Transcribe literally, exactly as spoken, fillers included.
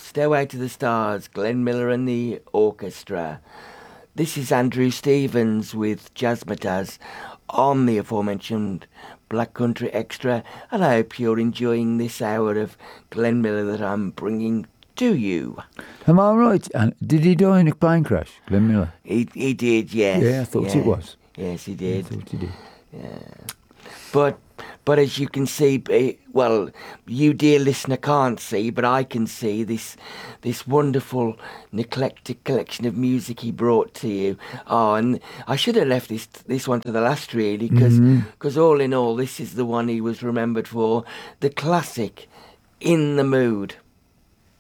Stairway to the Stars, Glenn Miller and the Orchestra. This is Andrew Stevens with Jazzmatazz on the aforementioned Black Country Extra, and I hope you're enjoying this hour of Glenn Miller that I'm bringing to you. Am I right? And did he die in a plane crash, Glenn Miller? He he did, yes. Yeah, I thought yeah. it was. Yes, he did. I thought he did. Yeah. But but as you can see, eh, well, you dear listener can't see, but I can see this this wonderful eclectic collection of music he brought to you. Oh, and I should have left this this one to the last, really, because Mhm. all in all, this is the one he was remembered for, the classic "In the Mood."